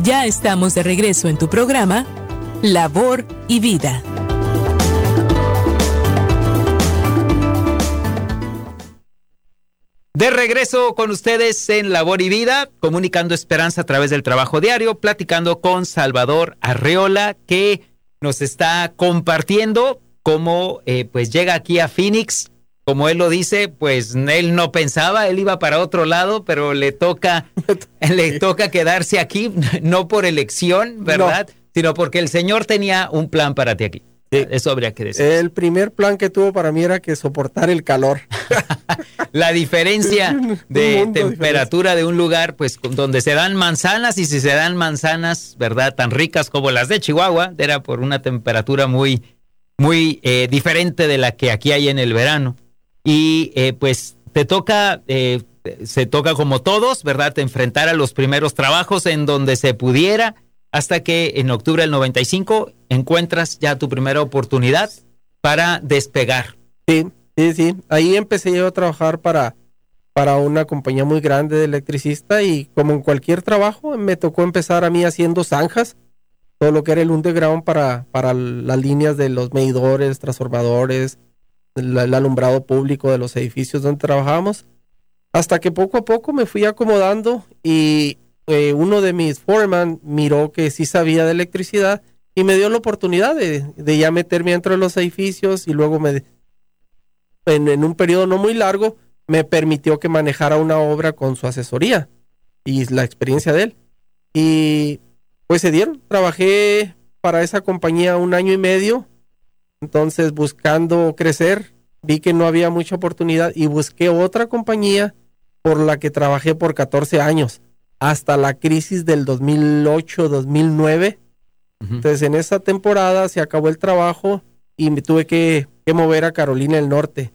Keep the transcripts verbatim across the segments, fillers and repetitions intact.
Ya estamos de regreso en tu programa, Labor y Vida. De regreso con ustedes en Labor y Vida, comunicando esperanza a través del trabajo diario, platicando con Salvador Arreola, que nos está compartiendo cómo eh, pues llega aquí a Phoenix. Como él lo dice, pues él no pensaba, él iba para otro lado, pero le toca, le toca quedarse aquí, no por elección, ¿verdad? No. Sino porque el Señor tenía un plan para ti aquí. Sí. Eso habría que decir. El primer plan que tuvo para mí era que soportar el calor. La diferencia de temperatura diferencia. de un lugar, pues donde se dan manzanas, y si se dan manzanas, ¿verdad? Tan ricas como las de Chihuahua, era por una temperatura muy, muy eh, diferente de la que aquí hay en el verano. Y eh, pues te toca, eh, se toca como todos, ¿verdad? Te enfrentar a los primeros trabajos en donde se pudiera, hasta que en octubre del noventa y cinco encuentras ya tu primera oportunidad para despegar. Sí, sí, sí. Ahí empecé yo a trabajar para, para una compañía muy grande de electricista, y como en cualquier trabajo me tocó empezar a mí haciendo zanjas, todo lo que era el underground para, para las líneas de los medidores, transformadores, el, el alumbrado público de los edificios donde trabajábamos, hasta que poco a poco me fui acomodando, y eh, uno de mis foreman miró que sí sabía de electricidad y me dio la oportunidad de, de ya meterme dentro de los edificios, y luego me en, en un periodo no muy largo me permitió que manejara una obra con su asesoría y la experiencia de él, y pues se dieron. Trabajé para esa compañía un año y medio. Entonces, buscando crecer, vi que no había mucha oportunidad y busqué otra compañía por la que trabajé por catorce años, hasta la crisis del dos mil ocho dos mil nueve. Uh-huh. Entonces, en esa temporada se acabó el trabajo y me tuve que, que mover a Carolina del Norte.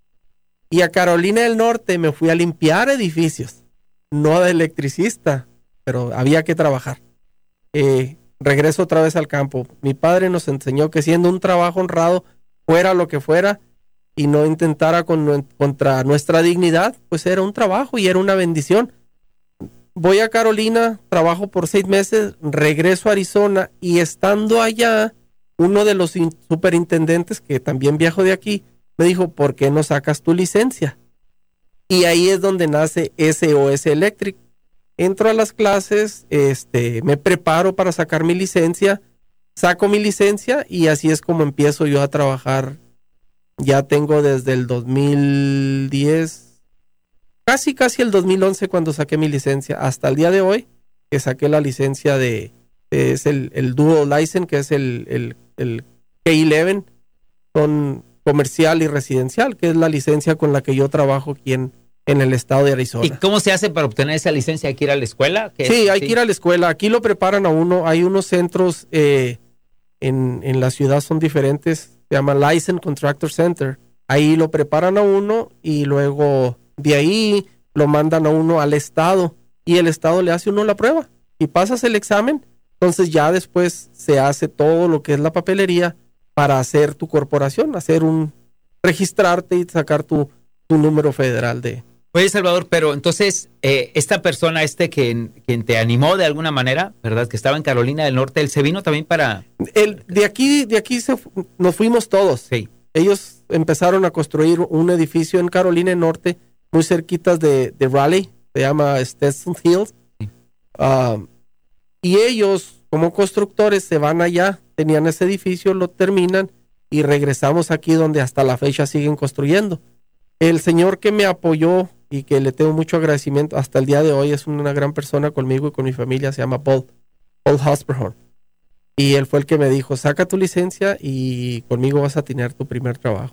Y a Carolina del Norte me fui a limpiar edificios, no de electricista, pero había que trabajar. Eh, regreso otra vez al campo. Mi padre nos enseñó que siendo un trabajo honrado, fuera lo que fuera, y no intentara con, contra nuestra dignidad, pues era un trabajo y era una bendición. Voy a Carolina, trabajo por seis meses, regreso a Arizona, y estando allá, uno de los in- superintendentes, que también viajó de aquí, me dijo, ¿por qué no sacas tu licencia? Y ahí es donde nace S O S Electric. Entro a las clases, este, me preparo para sacar mi licencia, saco mi licencia, y así es como empiezo yo a trabajar. Ya tengo desde el dos mil diez, casi casi el dos mil once cuando saqué mi licencia, hasta el día de hoy, que saqué la licencia de, es el, el Dual License, que es el, el, el K once, con comercial y residencial, que es la licencia con la que yo trabajo aquí en en el estado de Arizona. ¿Y cómo se hace para obtener esa licencia? ¿Hay que ir a la escuela? Sí, es? hay sí. que ir a la escuela. Aquí lo preparan a uno. Hay unos centros eh, en, en la ciudad, son diferentes. Se llama License Contractor Center. Ahí lo preparan a uno, y luego de ahí lo mandan a uno al estado, y el estado le hace uno la prueba. Y pasas el examen, entonces ya después se hace todo lo que es la papelería para hacer tu corporación, hacer un, registrarte y sacar tu, tu número federal de... Oye, Salvador, pero entonces, eh, esta persona, este que, quien te animó de alguna manera, ¿verdad? Que estaba en Carolina del Norte, él se vino también para... El, de aquí, de aquí se, nos fuimos todos. Sí. Ellos empezaron a construir un edificio en Carolina del Norte, muy cerquitas de, de Raleigh, se llama Stetson Hills. Sí. Um, y ellos, como constructores, se van allá, tenían ese edificio, lo terminan, y regresamos aquí donde hasta la fecha siguen construyendo. El señor que me apoyó y que le tengo mucho agradecimiento hasta el día de hoy, es una gran persona conmigo y con mi familia, se llama Paul, Paul Hosperhorn. Y él fue el que me dijo, saca tu licencia y conmigo vas a tener tu primer trabajo.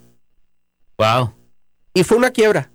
Wow. Y fue una quiebra.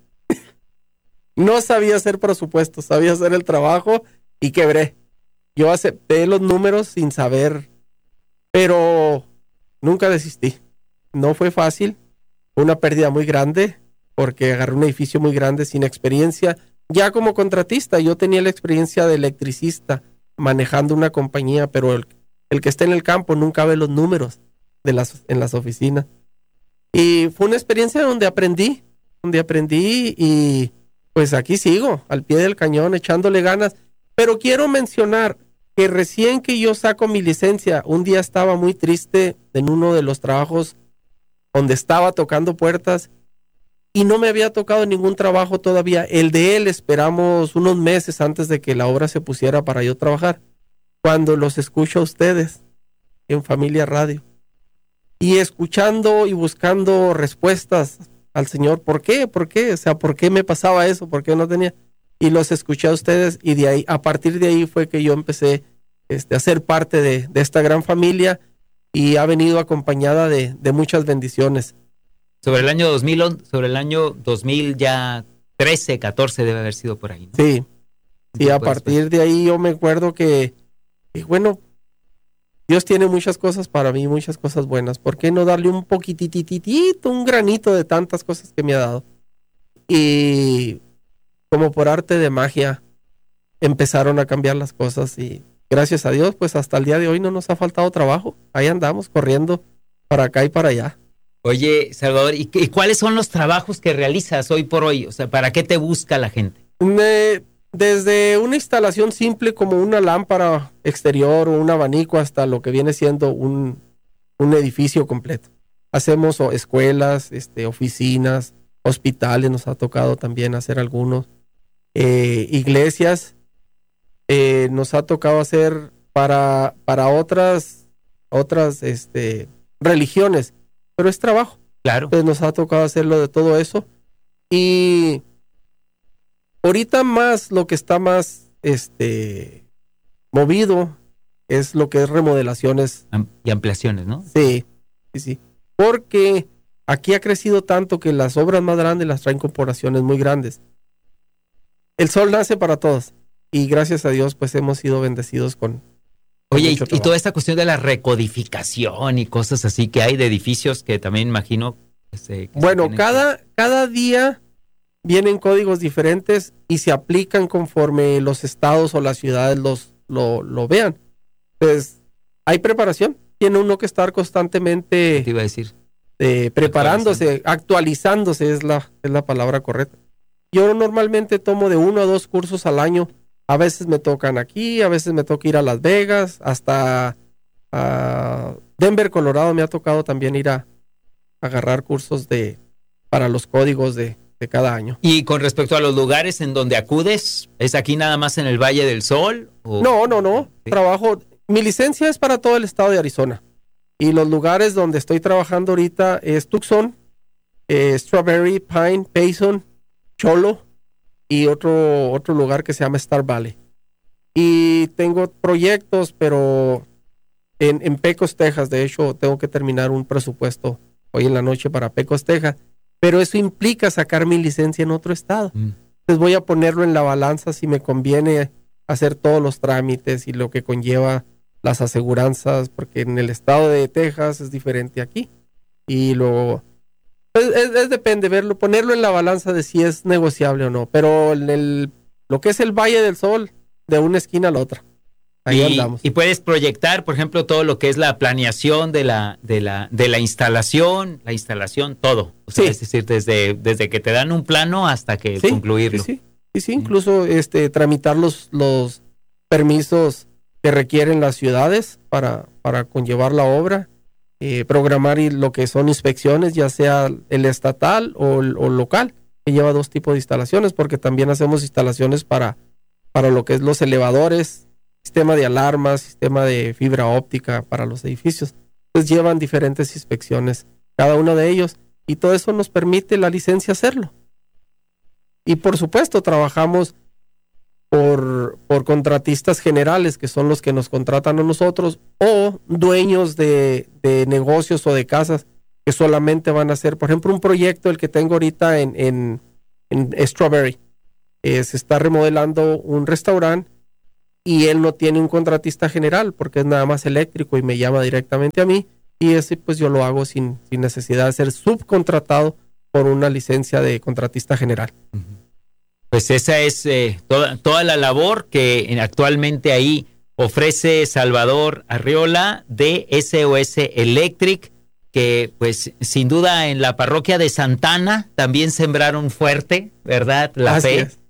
No sabía hacer presupuestos, sabía hacer el trabajo y quebré. Yo acepté los números sin saber, pero nunca desistí. No fue fácil, fue una pérdida muy grande, porque agarré un edificio muy grande sin experiencia. Ya como contratista, yo tenía la experiencia de electricista manejando una compañía, pero el, el que está en el campo nunca ve los números de las, en las oficinas. Y fue una experiencia donde aprendí, donde aprendí y pues aquí sigo, al pie del cañón, echándole ganas. Pero quiero mencionar, que recién que yo saco mi licencia, un día estaba muy triste en uno de los trabajos donde estaba tocando puertas y no me había tocado ningún trabajo todavía. El de él esperamos unos meses antes de que la obra se pusiera para yo trabajar. Cuando los escucho a ustedes en Familia Radio y escuchando y buscando respuestas al Señor, ¿por qué? ¿Por qué? O sea, ¿por qué me pasaba eso? ¿Por qué no tenía? Y los escuché a ustedes y de ahí, a partir de ahí fue que yo empecé este, a ser parte de, de esta gran familia y ha venido acompañada de, de muchas bendiciones. Sobre el año dos mil, sobre el año dos mil ya trece, catorce debe haber sido por ahí, ¿no? Sí, y a partir de ahí yo me acuerdo que, que, bueno, Dios tiene muchas cosas para mí, muchas cosas buenas. ¿Por qué no darle un poquitititito, un granito de tantas cosas que me ha dado? Y como por arte de magia empezaron a cambiar las cosas y gracias a Dios, pues hasta el día de hoy no nos ha faltado trabajo. Ahí andamos corriendo para acá y para allá. Oye, Salvador, ¿y, y cuáles son los trabajos que realizas hoy por hoy? O sea, ¿para qué te busca la gente? Me, desde una instalación simple como una lámpara exterior o un abanico hasta lo que viene siendo un, un edificio completo. Hacemos o, escuelas, este, oficinas, hospitales, nos ha tocado también hacer algunos, eh, iglesias, eh, nos ha tocado hacer para, para otras, otras este, religiones, pero es trabajo. Claro. Entonces nos ha tocado hacerlo de todo eso. Y ahorita más lo que está más este, movido es lo que es remodelaciones. Y ampliaciones, ¿no? Sí, sí, sí. Porque aquí ha crecido tanto que las obras más grandes las traen corporaciones muy grandes. El sol nace para todos. Y gracias a Dios, pues hemos sido bendecidos con... Oye, y, y toda esta cuestión de la recodificación y cosas así que hay de edificios que también imagino... Que se, que bueno, se cada, que... cada día vienen códigos diferentes y se aplican conforme los estados o las ciudades los, lo, lo vean. Pues hay preparación. Tiene uno que estar constantemente... ¿Qué te iba a decir? Eh, preparándose, actualizándose es la, es la palabra correcta. Yo normalmente tomo de uno a dos cursos al año. A veces me tocan aquí, a veces me toca ir a Las Vegas, hasta a Denver, Colorado me ha tocado también ir a, a agarrar cursos de para los códigos de, de cada año. Y con respecto a los lugares en donde acudes, ¿es aquí nada más en el Valle del Sol? ¿O? No, no, no. ¿Sí? Trabajo, mi licencia es para todo el estado de Arizona. Y los lugares donde estoy trabajando ahorita es Tucson, eh, Strawberry, Pine, Payson, Cholo y otro, otro lugar que se llama Star Valley. Y tengo proyectos, pero en, en Pecos, Texas. De hecho, tengo que terminar un presupuesto hoy en la noche para Pecos, Texas. Pero eso implica sacar mi licencia en otro estado. Mm. Entonces voy a ponerlo en la balanza si me conviene hacer todos los trámites y lo que conlleva las aseguranzas, porque en el estado de Texas es diferente aquí. Y luego, es, es, es depende, verlo, ponerlo en la balanza de si es negociable o no. Pero en el, lo que es el Valle del Sol, de una esquina a la otra. Ahí y, andamos. Y puedes proyectar, por ejemplo, todo lo que es la planeación de la, de la, de la instalación, la instalación, todo. O sea, sí. Es decir, desde, desde que te dan un plano hasta que sí, concluirlo. Sí, sí, sí, sí. Incluso este, tramitar los, los permisos que requieren las ciudades para, para conllevar la obra, eh, programar y lo que son inspecciones, ya sea el estatal o el o local, que lleva dos tipos de instalaciones, porque también hacemos instalaciones para, para lo que es los elevadores, sistema de alarmas, sistema de fibra óptica para los edificios. Entonces llevan diferentes inspecciones, cada uno de ellos, y todo eso nos permite la licencia hacerlo. Y por supuesto trabajamos Por, por contratistas generales, que son los que nos contratan a nosotros, o dueños de, de negocios o de casas que solamente van a hacer, por ejemplo, un proyecto, el que tengo ahorita en, en, en Strawberry. Eh, se está remodelando un restaurante y él no tiene un contratista general porque es nada más eléctrico y me llama directamente a mí, y ese pues yo lo hago sin, sin necesidad de ser subcontratado por una licencia de contratista general. Uh-huh. Pues esa es eh, toda, toda la labor que actualmente ahí ofrece Salvador Arriola de S O S Electric, que pues sin duda en la parroquia de Santana también sembraron fuerte, ¿verdad? La Así fe. Es.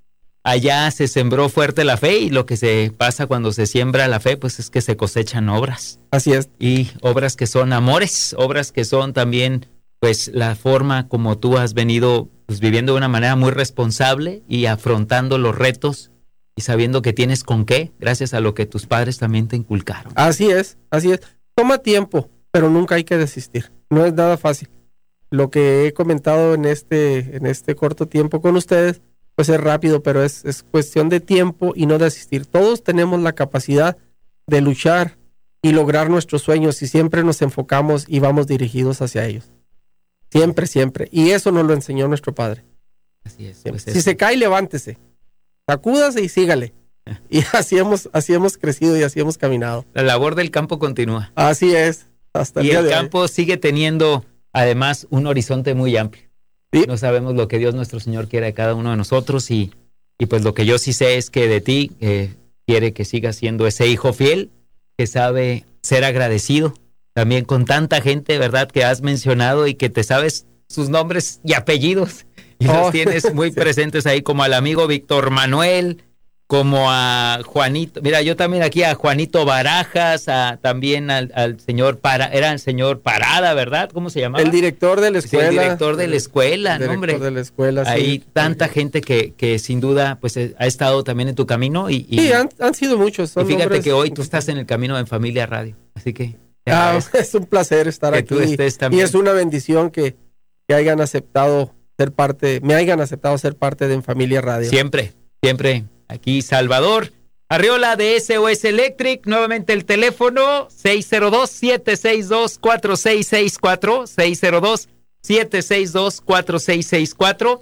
allá se sembró fuerte la fe y lo que se pasa cuando se siembra la fe, pues es que se cosechan obras. Así es. Y obras que son amores, obras que son también, pues, la forma como tú has venido pues, viviendo de una manera muy responsable y afrontando los retos y sabiendo que tienes con qué, gracias a lo que tus padres también te inculcaron. Así es, así es. Toma tiempo, pero nunca hay que desistir. No es nada fácil. Lo que he comentado en este, en este corto tiempo con ustedes, pues es rápido, pero es, es cuestión de tiempo y no desistir. Todos tenemos la capacidad de luchar y lograr nuestros sueños si siempre nos enfocamos y vamos dirigidos hacia ellos. Siempre, siempre. Y eso nos lo enseñó nuestro padre. Así es. Pues si eso. se cae, levántese. Sacúdase y sígale. Y así hemos, así hemos crecido y así hemos caminado. La labor del campo continúa. Así es. Hasta el y día el de campo hoy. sigue teniendo, además, un horizonte muy amplio. ¿Sí? No sabemos lo que Dios nuestro Señor quiere de cada uno de nosotros y, y pues lo que yo sí sé es que de ti eh, quiere que sigas siendo ese hijo fiel que sabe ser agradecido también con tanta gente, ¿verdad? Que has mencionado y que te sabes sus nombres y apellidos y Oh, los tienes muy sí. presentes ahí, como al amigo Víctor Manuel, como a Juanito, mira, yo también aquí a Juanito Barajas, a, también al, al señor Para, era el señor Parada, ¿verdad? ¿Cómo se llamaba? El director de la Sí, escuela. el director de la escuela, El ¿no, director hombre? de la escuela, sí. Hay tanta gente que, que sin duda pues eh, ha estado también en tu camino y, y, Sí, han, han sido muchos. y son fíjate nombres- que hoy tú estás en el camino en Familia Radio, así que te Ah, agradezco. es un placer estar Que aquí. tú estés también. Y es una bendición que, que hayan aceptado ser parte, me hayan aceptado ser parte de En Familia Radio. Siempre, siempre aquí Salvador Arriola de S O S Electric, nuevamente el teléfono seis cero dos, siete seis dos, cuatro seis seis cuatro, seis cero dos, siete seis dos, cuatro seis seis cuatro.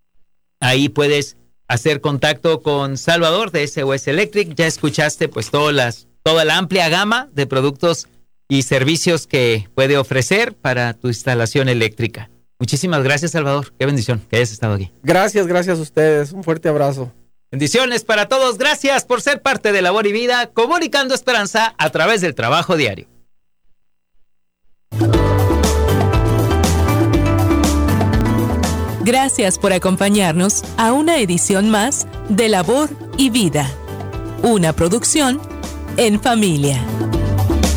Ahí puedes hacer contacto con Salvador de S O S Electric. Ya escuchaste pues todas las, toda la amplia gama de productos y servicios que puede ofrecer para tu instalación eléctrica. Muchísimas gracias, Salvador. Qué bendición que hayas estado aquí. Gracias, gracias a ustedes. Un fuerte abrazo. Bendiciones para todos. Gracias por ser parte de Labor y Vida, comunicando esperanza a través del trabajo diario. Gracias por acompañarnos a una edición más de Labor y Vida, una producción en familia.